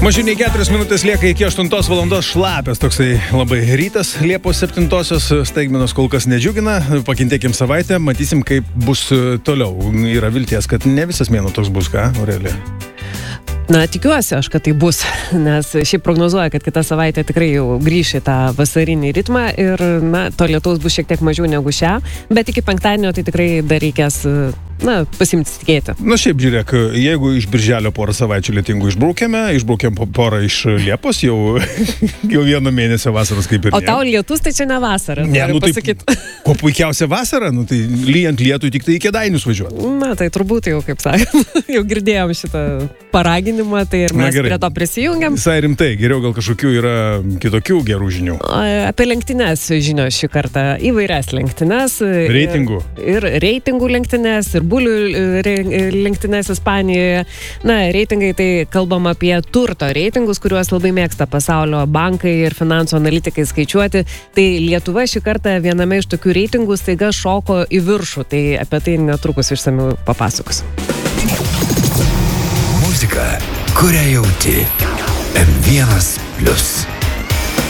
Mažiau nei 4 minutės lieka iki 8 valandos, šlapias toksai labai rytas Liepos 7-osios, staigmenos kol kas nedžiugina, pakentėkim savaitę, matysim kaip bus toliau. Yra vilties, kad ne visas mėnuo toks bus, ką, Aurelija? Na, tikiuosi aš, kad tai bus, nes šiaip prognozuoja, kad kitą savaitę tikrai jau grįš į tą vasarinį ritmą ir, na, to lietaus bus šiek tiek mažiau negu šią, bet iki penktadienio tai tikrai dar reikės, na, pasimti tikėti. Na, šiaip žiūrėk, jeigu iš birželio porą savaičių lietingų išbraukėm porą iš Liepos, jau vieną mėnesio vasaros kaip ir O tau lietus tai čia ne vasara, noriu pasakyti. Tai, kuo puikiausia vasara, tai lyjant lietui tik tai į Kėdainius važiuoti. Na, tai turbūt jau, kaip sakant, jau girdėjom šitą paraginimą, tai ir mes prie to prisijungiam. Visai rimtai, geriau gal kažkokių yra kitokių gerų žinių. Apie lenktynes žinios šį kartą, įvairias lenktynes. Reitingų. Ir reitingų lenktynes, ir bulių lenktynes Ispanijoje. Na, reitingai tai kalbam apie turto reitingus, kuriuos labai mėgsta pasaulio bankai ir finansų analitikai skaičiuoti. Tai Lietuva šį kartą viename iš tokių reitingų staiga šoko į viršų. Tai apie tai netrukus išsamiau papasakosiu. Muzika, kurią jauti. M1+.